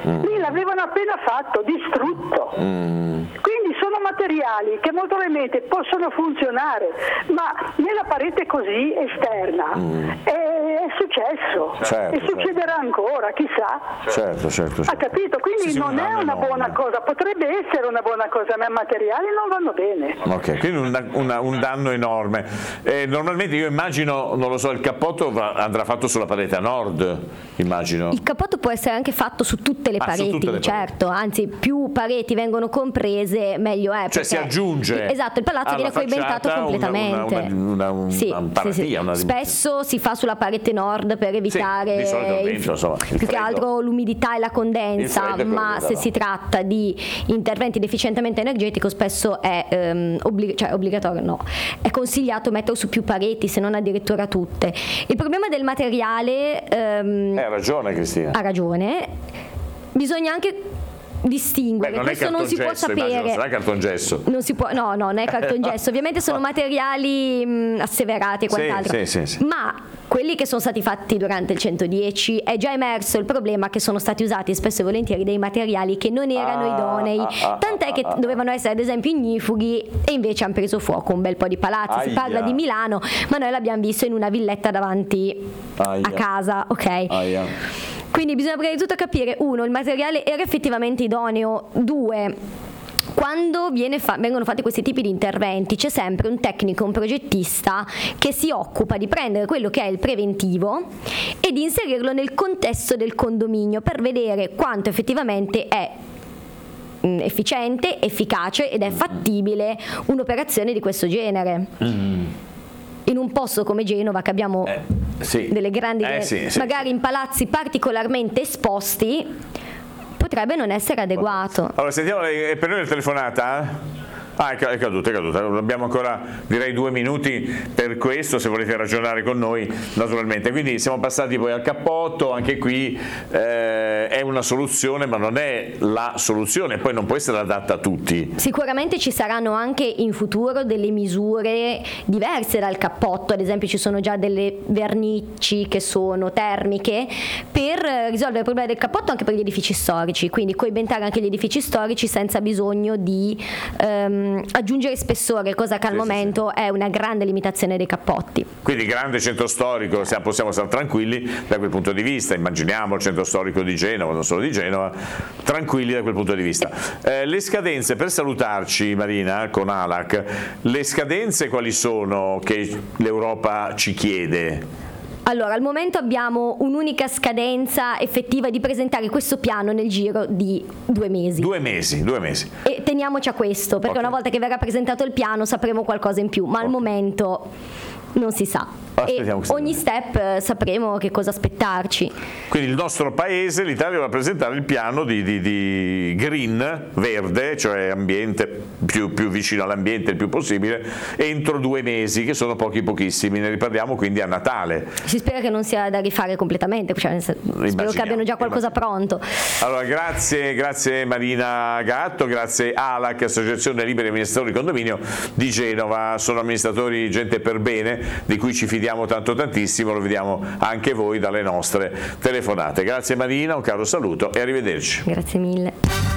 lì l'avevano appena fatto, distrutto. Quindi sono materiali che molto probabilmente possono funzionare, ma nella parete così esterna è successo, Certo, e succederà ancora, chissà. Certo. Ha capito? Quindi Sì, non è una buona cosa, potrebbe essere una buona cosa, ma i materiali non vanno bene. Ok, quindi un danno enorme. Normalmente io immagino, non lo so, il cappotto andrà fatto sulla parete a nord, immagino. Il cappotto può essere anche fatto su tutte le pareti, su tutte le certo, anzi più pareti vengono comprese meglio è. Cioè si aggiunge. Esatto, il palazzo viene coibentato completamente. Una paratia, una Spesso si fa sulla parete nord per evitare di solito il vento, insomma, il più che freddo. altro l'umidità e la condensa, ma se si tratta di interventi di efficientamento energetico spesso è obbligatorio, no, è consigliato metterlo su più pareti, se non addirittura tutte. Il problema del materiale ha ragione Cristina. ha ragione, bisogna anche distinguere, questo non si può sapere. Non sarà cartongesso. Non si può, no, non è cartongesso, ovviamente sono materiali asseverati e quant'altro, sì. ma quelli che sono stati fatti durante il 110 è già emerso il problema che sono stati usati spesso e volentieri dei materiali che non erano idonei, tant'è che dovevano essere ad esempio ignifughi e invece hanno preso fuoco un bel po' di palazzi. Si parla di Milano, ma noi l'abbiamo visto in una villetta davanti a casa, ok? Quindi bisogna prima di tutto capire, uno, il materiale era effettivamente idoneo, due, quando vengono fatti questi tipi di interventi c'è sempre un tecnico, un progettista che si occupa di prendere quello che è il preventivo e di inserirlo nel contesto del condominio per vedere quanto effettivamente è efficiente, efficace ed è fattibile un'operazione di questo genere. In un posto come Genova, che abbiamo delle grandi magari in palazzi particolarmente esposti, potrebbe non essere adeguato. Allora sentiamo, è per noi la telefonata? È caduta. Abbiamo ancora direi 2 minuti per questo, se volete ragionare con noi naturalmente. Quindi siamo passati poi al cappotto, anche qui è una soluzione ma non è la soluzione, poi non può essere adatta a tutti. Sicuramente ci saranno anche in futuro delle misure diverse dal cappotto, ad esempio ci sono già delle vernici che sono termiche per risolvere il problema del cappotto anche per gli edifici storici, quindi coibentare anche gli edifici storici senza bisogno di aggiungere spessore, cosa che al momento è una grande limitazione dei cappotti. Quindi grande centro storico, possiamo stare tranquilli da quel punto di vista, immaginiamo il centro storico di Genova, non solo di Genova, tranquilli da quel punto di vista. Le scadenze, per salutarci Marina con ALAC, le scadenze quali sono che l'Europa ci chiede? Allora, al momento abbiamo un'unica scadenza effettiva di presentare questo piano nel giro di 2 mesi. 2 mesi. E teniamoci a questo, perché una volta che verrà presentato il piano sapremo qualcosa in più, ma al momento non si sa. E ogni step sapremo che cosa aspettarci. Quindi il nostro paese, l'Italia, va a presentare il piano di green, verde, cioè ambiente più vicino all'ambiente il più possibile, entro 2 mesi, che sono pochissimi. Ne riparliamo quindi a Natale. Si spera che non sia da rifare completamente, cioè spero che abbiano già qualcosa pronto. Allora grazie Marina Gatto, grazie ALAC, Associazione Liberi Amministratori di Condominio di Genova. Sono amministratori gente per bene, di cui ci fidiamo tantissimo, lo vediamo anche voi dalle nostre telefonate. Grazie Marina, un caro saluto e arrivederci. Grazie mille.